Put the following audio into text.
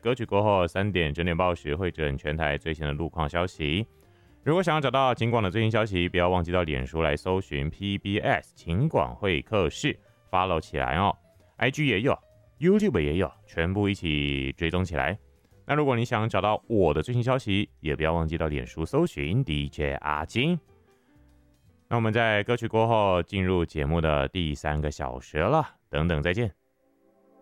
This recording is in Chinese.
歌曲过后3点整点报时会诊全台最新的路况消息。如果想要找到警广的最新消息，不要忘记到脸书来搜寻 PBS 警广会客室 ，follow 起来哦。IG 也有 ，YouTube 也有，全部一起追踪起来。那如果你想找到我的最新消息，也不要忘记到脸书搜寻 DJ 阿金。那我们在歌曲过后进入节目的第3个小时了，等等再见。